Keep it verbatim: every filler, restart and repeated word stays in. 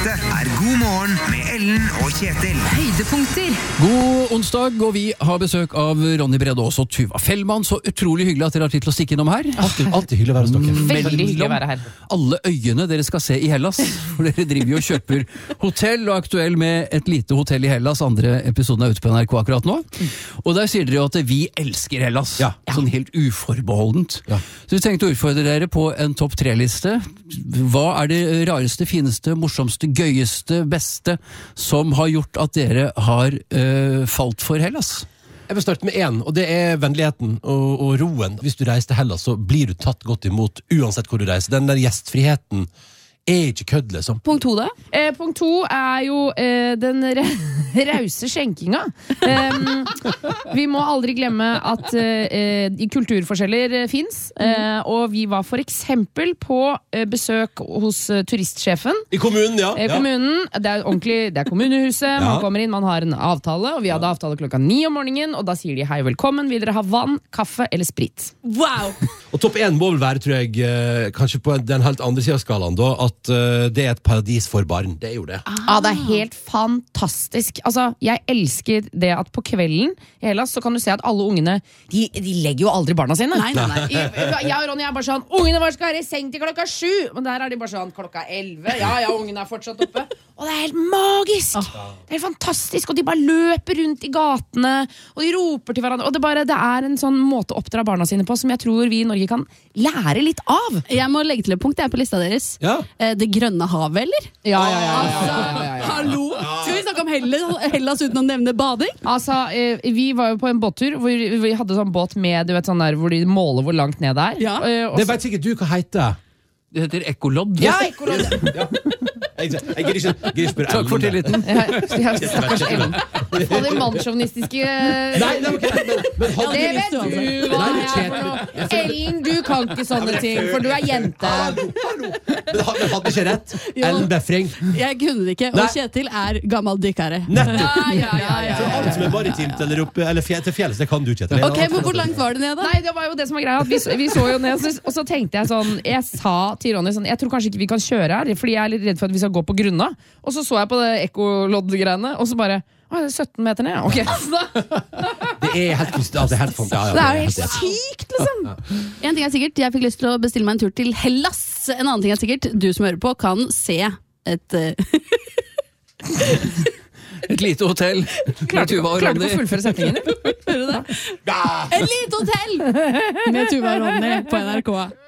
Dette er God morgen med Ellen og Kjetil. Høydepunkter. God onsdag, og vi har besøk av Ronny Brede Aas og Tuva Fellmann. Så utrolig hyggelig at dere har tid til å stikke innom her. Alltid, alltid hyggelig å være hos dere. Veldig hyggelig å være her. Alle øyene dere skal se i Hellas. For dere driver jo og kjøper hotell, og er aktuell med et lite hotell i Hellas. Andre episoden er ute på N R K akkurat nå. Og der sier dere jo at vi elsker Hellas. Ja. Sånn helt uforbeholdent. Ja. Så vi tenkte å utfordre dere på en topp tre-liste. Hva er det rareste, fineste, morsomste, gøyeste, beste som har gjort at dere har øh, falt for Hellas? Jeg vil starte med en, og det er vennligheten og, og roen. Hvis du reiser til Hellas, så blir du tatt godt imot uansett hvor du reiser. Den der gjestfriheten er ikke kødd, liksom. Punkt to da? Eh, punkt to er jo eh, den rause skjenkinga. Um, vi må aldri glemme at eh, de kulturforskjeller eh, finnes, eh, og vi var for eksempel på eh, besøk hos eh, turistsjefen. I kommunen, ja. Eh, kommunen, det er ordentlig, det er kommunehuset, Ja. man kommer inn, man har en avtale, og vi hadde avtale klokka ni om morgenen, og da sier de hei, velkommen, vil dere ha vann, kaffe eller sprit? Wow! Og topp én må vel være, tror jeg, eh, kanskje på den helt andre siden av skalaen, da, at uh, det er et paradis for barn. Det er jo det. Ja, det er helt fantastisk. Altså, jeg elsker det at på kvelden i Hellas så kan du se at alle ungene, de, de legger jo aldri barna sine. Nei, nei, nei. I- Jeg og Ronny er bare sånn, ungene våre skal være i seng til klokka sju, men der er de bare sånn, klokka elleve, ja, ja, ungene er fortsatt oppe. Og det er helt magisk. Det er helt fantastisk, og de bare løper rundt i gatene, og de roper til hverandre, og det, bare, det er en sånn måte å oppdra barna sine på, som jeg tror vi i Norge kan lære litt av. Jeg må legge til et punkt, det er på lista deres. Ja. Eh, Det grønne havet, eller? Ja, ja, ja, ja, ja, Altså, ja, ja, ja. hallo! Skal vi snakke om Hellas, Hellas uten å nevne bading? Altså, eh, vi var jo på en båttur hvor vi hadde sånn båt med, du vet, sånn der, hvor de måler hvor langt ned det er. Ja. Eh, og Det så- vet sikkert du hva heter. Det heter ekkolodd. Ja, ekkolodd. Ja. Jeg, jeg gidder ikke, jeg gidder ikke spørre Takk for Ellen om det. tilliten. Ja, ja, stakkars Ellen. Og det mannssjåvinistiske Nei, nei, ok, men, men hadde Det du vet du hva Nei, jeg er for noe. Ellen, du kan ikke sånne ting, for du er jente. Men ha- men hadde ikke rett? Jo. Ellen Befring. Jeg kunne det ikke, Nei. og Kjetil er gammel dykkere. Nettopp! Ja, ja, ja, For ja. alt som er maritimt eller, oppe, eller fjell, til fjells, det kan du, Kjetil. Ok, men hvor langt var det ned da? Nei, det var jo det som var greia, at vi, vi så jo ned, så, og så tenkte jeg sånn, jeg sa til Ronny sånn, jeg tror kanskje ikke vi kan kjøre her, fordi jeg er litt redd for at vi skal gå på grunna. Og så så jeg på det ekkolodd-greiene, og så bare, å, det er sytten meter ned, ok. Det er helt konst- altså, det er helt fant- ja, ja, Det er jo helt helt sykt, liksom. En ting er sikkert, jeg fikk lyst til å bestille meg en tur til Hellas. En annen ting er sikkert, du som hører på kan se et... eh, Et lite hotell. Med Tuva og Klarte Ronny. ikke å fullføre setningen. Hører du det? Et lite hotell med Tuva og Ronny på N R K.